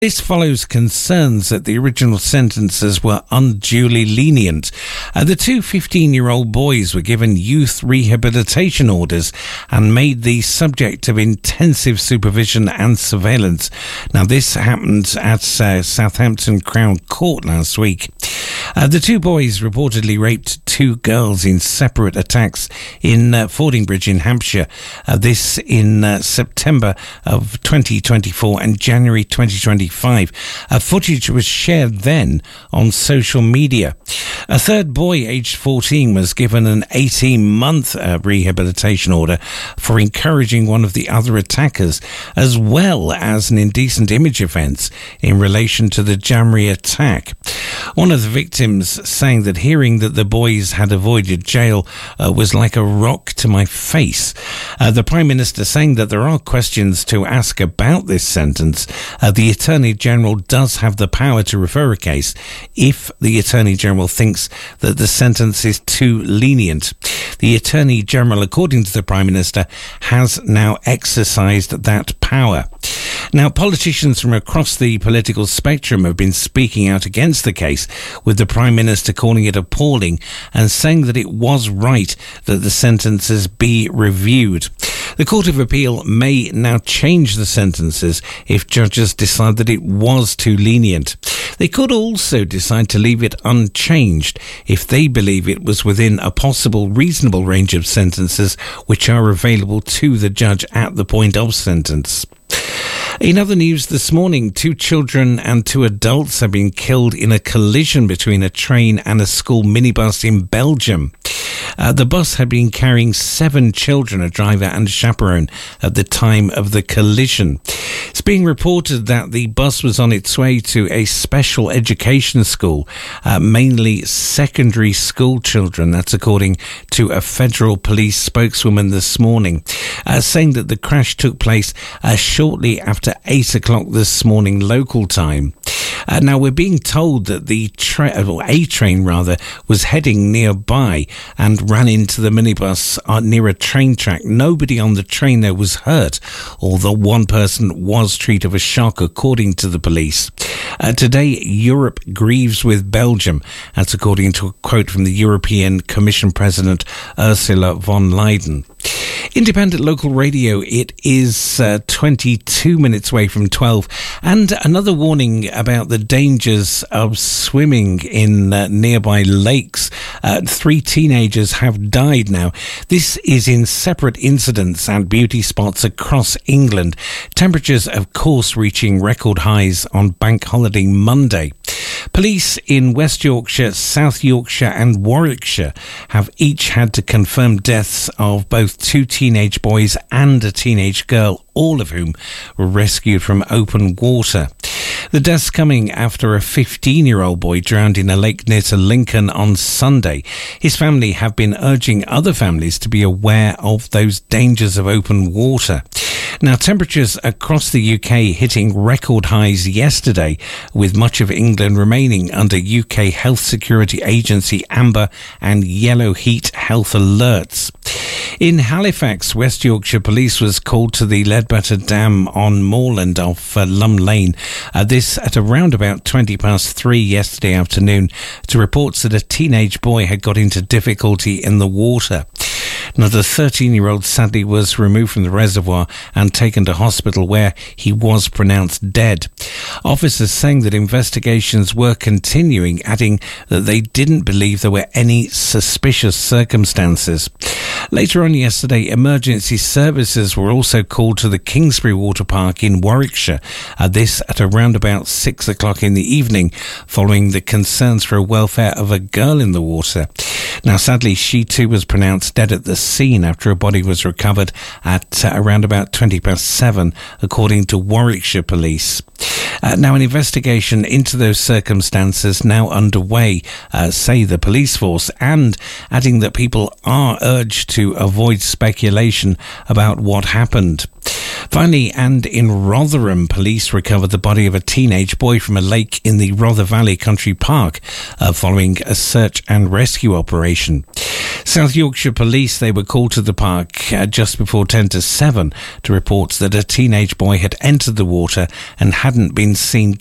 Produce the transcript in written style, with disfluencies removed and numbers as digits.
This follows concerns that the original sentences were unduly lenient. The two 15-year-old boys were given youth rehabilitation orders and made the subject of intensive supervision and surveillance. Now, this happened at Southampton Crown Court last week. The two boys reportedly raped two girls in separate attacks in Fordingbridge in Hampshire. This in September of 2024 and January 2025. Footage was shared then on social media. A third boy, aged 14, was given an 18-month rehabilitation order for encouraging one of the other attackers, as well as an indecent image offence in relation to the Jamri attack. One of the victims saying that hearing that the boys had avoided jail was like a rock to my face. The Prime Minister saying that there are questions to ask about this sentence. The Attorney General does have the power to refer a case if the Attorney General thinks that the sentence is too lenient. The Attorney General, according to the Prime Minister, has now exercised that power. Now, politicians from across the political spectrum have been speaking out against the case, with the Prime Minister calling it appalling and saying that it was right that the sentences be reviewed. The Court of Appeal may now change the sentences if judges decide that it was too lenient. They could also decide to leave it unchanged if they believe it was within a possible reasonable range of sentences which are available to the judge at the point of sentence. In other news this morning, 2 children and 2 adults have been killed in a collision between a train and a school minibus in Belgium. The bus had been carrying 7 children, a driver and a chaperone, at the time of the collision. It's being reported that the bus was on its way to a special education school, mainly secondary school children. That's according to a federal police spokeswoman this morning, saying that the crash took place shortly after 8 o'clock this morning local time. Now, we're being told that a train was heading nearby and ran into the minibus near a train track. Nobody on the train there was hurt, although one person was treated of a shock, according to the police. Today, Europe grieves with Belgium. That's according to a quote from the European Commission President Ursula von der Leyen. Independent local radio, it is 22 minutes away from 12. And another warning about the dangers of swimming in nearby lakes. 3 teenagers have died now. This is in separate incidents at beauty spots across England. Temperatures, of course, reaching record highs on Bank Holiday Monday. Police in West Yorkshire, South Yorkshire and Warwickshire have each had to confirm deaths of both 2 teenage boys and a teenage girl, all of whom were rescued from open water. The deaths coming after a 15-year-old boy drowned in a lake near to Lincoln on Sunday. His family have been urging other families to be aware of those dangers of open water. Now, temperatures across the UK hitting record highs yesterday, with much of England remaining under UK Health Security Agency amber and yellow heat health alerts. In Halifax, West Yorkshire Police was called to the Ledbetter Dam on moorland off Lum Lane. This at around about 3:20 yesterday afternoon to reports that a teenage boy had got into difficulty in the water. Another 13-year-old sadly was removed from the reservoir and taken to hospital, where he was pronounced dead. Officers saying that investigations were continuing, adding that they didn't believe there were any suspicious circumstances. Later on yesterday, emergency services were also called to the Kingsbury Water Park in Warwickshire. This at around about 6 o'clock in the evening, following the concerns for the welfare of a girl in the water. Now, sadly, she too was pronounced dead at the scene after a body was recovered at around about 7:20, according to Warwickshire Police. Now, an investigation into those circumstances now underway, say the police force, and adding that people are urged to avoid speculation about what happened. Finally, and in Rotherham, police recovered the body of a teenage boy from a lake in the Rother Valley Country Park following a search and rescue operation. South Yorkshire Police, they were called to the park just before 10 to 7 to report that a teenage boy had entered the water and hadn't been seen